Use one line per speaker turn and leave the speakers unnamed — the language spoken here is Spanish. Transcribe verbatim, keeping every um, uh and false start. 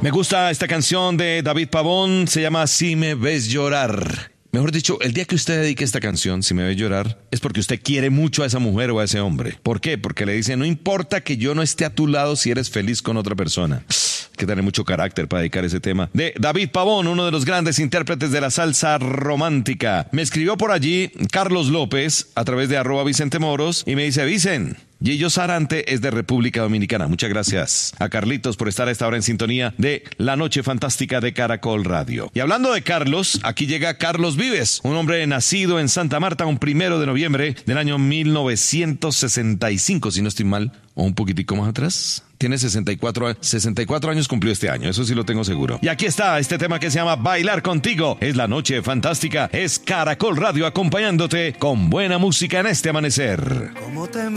Me gusta esta canción de David Pavón, se llama Si me ves llorar. Mejor dicho, el día que usted dedique esta canción, Si me ves llorar, es porque usted quiere mucho a esa mujer o a ese hombre. ¿Por qué? Porque le dice, no importa que yo no esté a tu lado si eres feliz con otra persona. Hay que tener mucho carácter para dedicar ese tema. De David Pavón, uno de los grandes intérpretes de la salsa romántica. Me escribió por allí Carlos López a través de arroba Vicente Moros y me dice, Vicen, Gillo Sarante es de República Dominicana. Muchas gracias a Carlitos por estar a esta hora en sintonía de La Noche Fantástica de Caracol Radio. Y hablando de Carlos, aquí llega Carlos Vives, un hombre nacido en Santa Marta un primero de noviembre del año mil novecientos sesenta y cinco, si no estoy mal, o un poquitico más atrás. Tiene sesenta y cuatro, sesenta y cuatro años cumplió este año, eso sí lo tengo seguro. Y aquí está este tema que se llama Bailar Contigo. Es La Noche Fantástica, es Caracol Radio acompañándote con buena música en este amanecer. ¿Cómo te